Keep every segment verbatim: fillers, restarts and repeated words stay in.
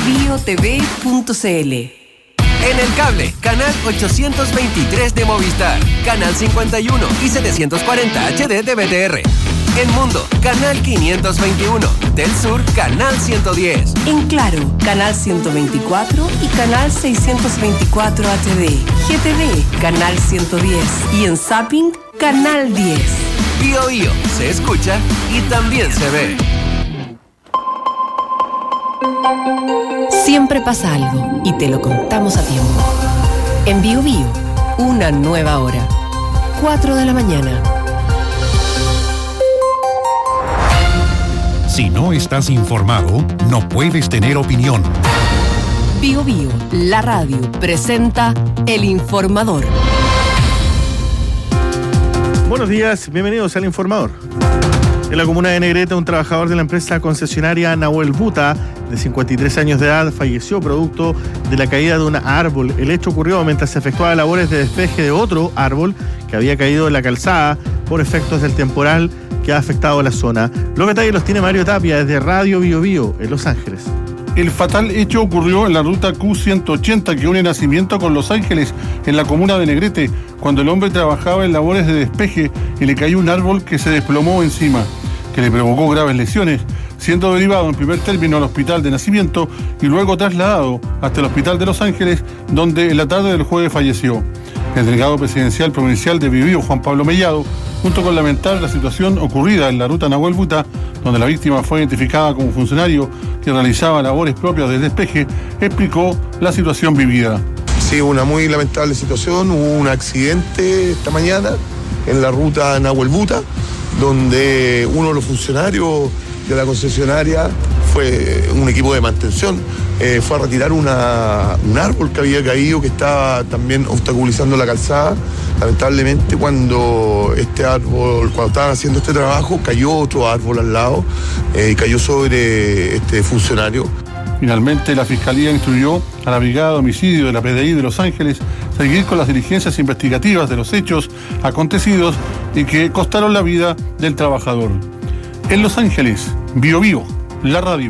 biobio t v punto c l. En el cable, canal ochocientos veintitrés de Movistar, canal cincuenta y uno y setecientos cuarenta H D de B T R. En Mundo, canal quinientos veintiuno, del Sur, canal ciento diez. En Claro, canal ciento veinticuatro y canal seiscientos veinticuatro H D. G T V, canal ciento diez. Y en Zapping, canal diez. Bio Bio, se escucha y también se ve. Siempre pasa algo y te lo contamos a tiempo. En Bio Bio, una nueva hora. cuatro de la mañana. Si no estás informado, no puedes tener opinión. Bio Bio, la radio, presenta El Informador. Buenos días, bienvenidos al Informador. En la comuna de Negrete, un trabajador de la empresa concesionaria Nahuel Buta, de cincuenta y tres años de edad, falleció producto de la caída de un árbol. El hecho ocurrió mientras se efectuaba labores de despeje de otro árbol que había caído en la calzada por efectos del temporal que ha afectado la zona. Los detalles los tiene Mario Tapia desde Radio Bio Bio en Los Ángeles. El fatal hecho ocurrió en la ruta Q ciento ochenta que une Nacimiento con Los Ángeles, en la comuna de Negrete, cuando el hombre trabajaba en labores de despeje y le cayó un árbol que se desplomó encima, que le provocó graves lesiones, siendo derivado en primer término al hospital de Nacimiento y luego trasladado hasta el hospital de Los Ángeles, donde en la tarde del jueves falleció. El delegado presidencial provincial de Bio Bio, Juan Pablo Mellado, junto con lamentar la situación ocurrida en la ruta Nahuel Buta, donde la víctima fue identificada como funcionario que realizaba labores propias de despeje, explicó la situación vivida. Sí, una muy lamentable situación. Hubo un accidente esta mañana en la ruta Nahuel Buta, donde uno de los funcionarios de la concesionaria fue un equipo de mantención, eh, fue a retirar una, un árbol que había caído, que estaba también obstaculizando la calzada. Lamentablemente, cuando este árbol, cuando estaban haciendo este trabajo, cayó otro árbol al lado eh, y cayó sobre este funcionario. Finalmente, la Fiscalía instruyó a la Brigada de Homicidio de la P D I de Los Ángeles seguir con las diligencias investigativas de los hechos acontecidos y que costaron la vida del trabajador. En Los Ángeles, Bio Bio, la radio.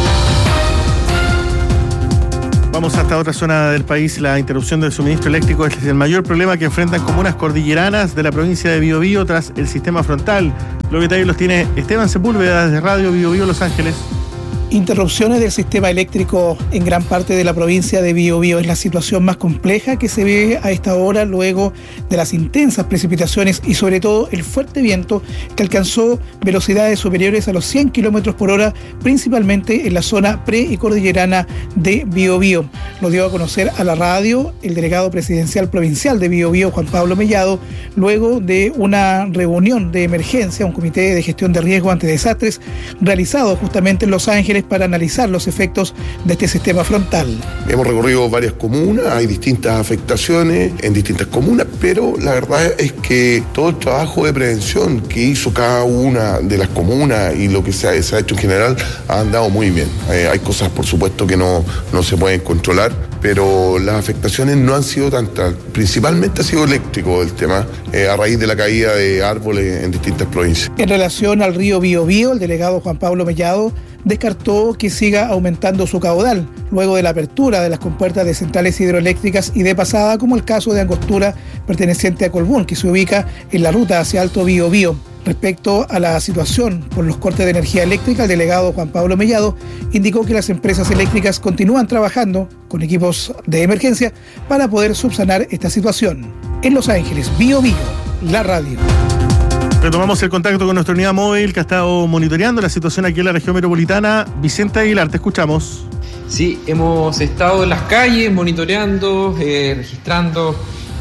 Vamos hasta otra zona del país. La interrupción del suministro eléctrico es el mayor problema que enfrentan comunas cordilleranas de la provincia de Bio Bio tras el sistema frontal. Los detalles los tiene Esteban Sepúlveda desde Radio Bio Bio Los Ángeles. Interrupciones del sistema eléctrico en gran parte de la provincia de Bio Bio es la situación más compleja que se ve a esta hora luego de las intensas precipitaciones y sobre todo el fuerte viento que alcanzó velocidades superiores a los cien kilómetros por hora, principalmente en la zona pre y cordillerana de Bio Bio. Lo dio a conocer a la radio el delegado presidencial provincial de Bio Bio, Juan Pablo Mellado, luego de una reunión de emergencia, un comité de gestión de riesgo ante desastres realizado justamente en Los Ángeles para analizar los efectos de este sistema frontal. Hemos recorrido varias comunas, hay distintas afectaciones en distintas comunas, pero la verdad es que todo el trabajo de prevención que hizo cada una de las comunas y lo que se ha, se ha hecho en general ha andado muy bien. Eh, hay cosas, por supuesto, que no, no se pueden controlar, pero las afectaciones no han sido tantas. Principalmente ha sido eléctrico el tema, eh, a raíz de la caída de árboles en distintas provincias. En relación al río Bio Bio, el delegado Juan Pablo Mellado descartó que siga aumentando su caudal luego de la apertura de las compuertas de centrales hidroeléctricas y de pasada, como el caso de Angostura perteneciente a Colbún, que se ubica en la ruta hacia Alto Bio Bio. Respecto a la situación por los cortes de energía eléctrica, el delegado Juan Pablo Mellado indicó que las empresas eléctricas continúan trabajando con equipos de emergencia para poder subsanar esta situación. En Los Ángeles, Bio Bio, la radio. Retomamos el contacto con nuestra unidad móvil que ha estado monitoreando la situación aquí en la región metropolitana. Vicente Aguilar, te escuchamos. Sí, hemos estado en las calles monitoreando, eh, registrando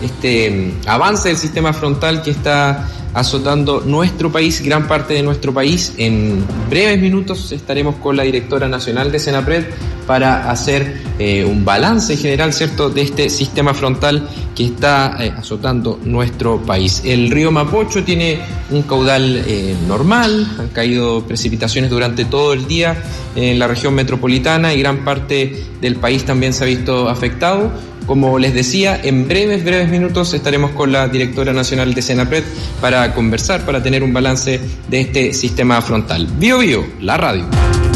este avance del sistema frontal que está azotando nuestro país, gran parte de nuestro país. En breves minutos estaremos con la directora nacional de Senapred para hacer eh, un balance general, ¿cierto?, de este sistema frontal que está eh, azotando nuestro país. El río Mapocho tiene un caudal eh, normal, han caído precipitaciones durante todo el día en la región metropolitana y gran parte del país también se ha visto afectado. Como les decía, en breves, breves minutos estaremos con la directora nacional de Senapred para conversar, para tener un balance de este sistema frontal. Bio Bio, la radio.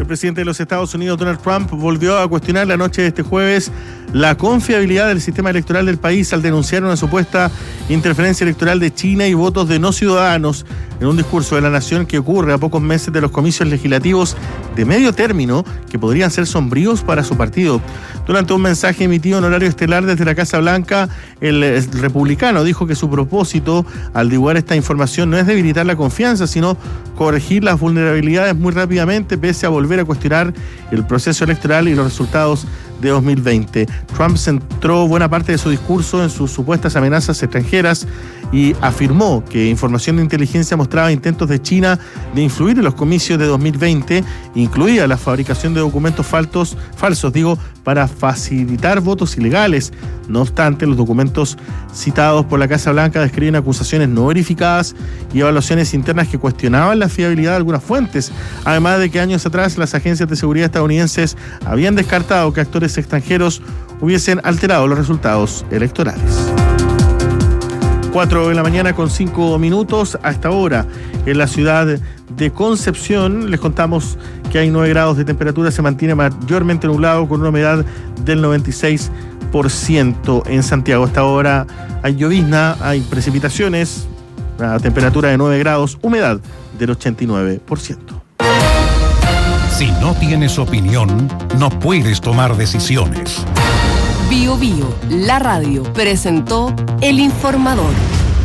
El presidente de los Estados Unidos, Donald Trump, volvió a cuestionar la noche de este jueves la confiabilidad del sistema electoral del país al denunciar una supuesta interferencia electoral de China y votos de no ciudadanos en un discurso de la nación que ocurre a pocos meses de los comicios legislativos de medio término que podrían ser sombríos para su partido. Durante un mensaje emitido en horario estelar desde la Casa Blanca, el republicano dijo que su propósito al divulgar esta información no es debilitar la confianza, sino corregir las vulnerabilidades muy rápidamente, pese a volver a cuestionar el proceso electoral y los resultados de dos mil veinte. Trump centró buena parte de su discurso en sus supuestas amenazas extranjeras y afirmó que información de inteligencia mostraba intentos de China de influir en los comicios de dos mil veinte, incluida la fabricación de documentos falsos, falsos, digo, para facilitar votos ilegales. No obstante, los documentos citados por la Casa Blanca describen acusaciones no verificadas y evaluaciones internas que cuestionaban la fiabilidad de algunas fuentes, además de que años atrás las agencias de seguridad estadounidenses habían descartado que actores extranjeros hubiesen alterado los resultados electorales. cuatro de la mañana con cinco minutos. A esta hora en la ciudad de Concepción les contamos que hay nueve grados de temperatura, se mantiene mayormente nublado con una humedad del noventa y seis por ciento. En Santiago a esta hora hay llovizna, hay precipitaciones, una temperatura de nueve grados, humedad del ochenta y nueve por ciento. Si no tienes opinión, no puedes tomar decisiones. Bio Bio, la radio, presentó El Informador.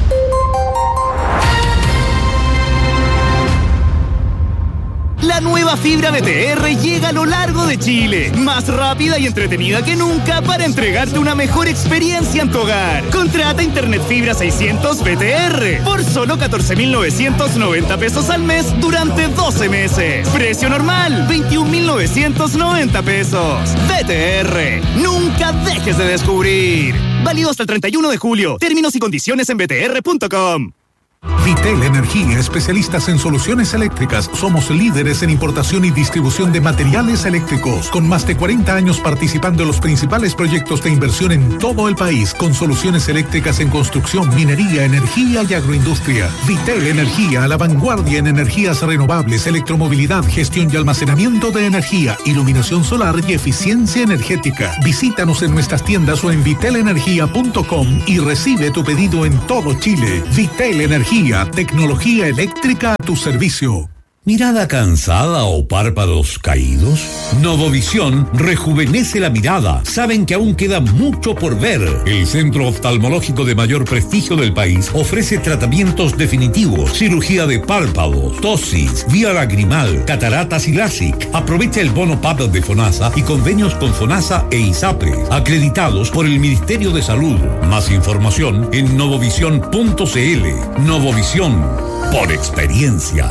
La nueva fibra B T R llega a lo largo de Chile, más rápida y entretenida que nunca para entregarte una mejor experiencia en tu hogar. Contrata Internet Fibra seiscientos B T R por solo catorce mil novecientos noventa pesos al mes durante doce meses. Precio normal, veintiún mil novecientos noventa pesos. B T R, nunca dejes de descubrir. Válido hasta el treinta y uno de julio. Términos y condiciones en b t r punto com. Vitel Energía, especialistas en soluciones eléctricas. Somos líderes en importación y distribución de materiales eléctricos, con más de cuarenta años participando en los principales proyectos de inversión en todo el país, con soluciones eléctricas en construcción, minería, energía y agroindustria. Vitel Energía, a la vanguardia en energías renovables, electromovilidad, gestión y almacenamiento de energía, iluminación solar y eficiencia energética. Visítanos en nuestras tiendas o en vitel energía punto com y recibe tu pedido en todo Chile. Vitel Energía, tecnología eléctrica a tu servicio. ¿Mirada cansada o párpados caídos? Novovisión rejuvenece la mirada. Saben que aún queda mucho por ver. El centro oftalmológico de mayor prestigio del país ofrece tratamientos definitivos, cirugía de párpados, tosis, vía lagrimal, cataratas y LASIK. Aprovecha el bono P A P de FONASA y convenios con FONASA e ISAPRE, acreditados por el Ministerio de Salud. Más información en novovisión punto c l. Novovisión, por experiencia.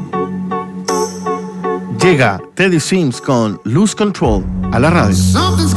Llega Teddy Swims con Lose Control a la radio.